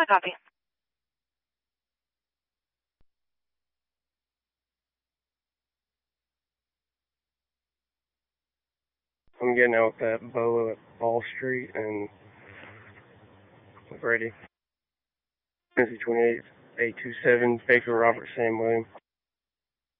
I copy. I'm getting out that bow at Ball Street and ready. Tennessee 28, 827, Baker Robert Sam William.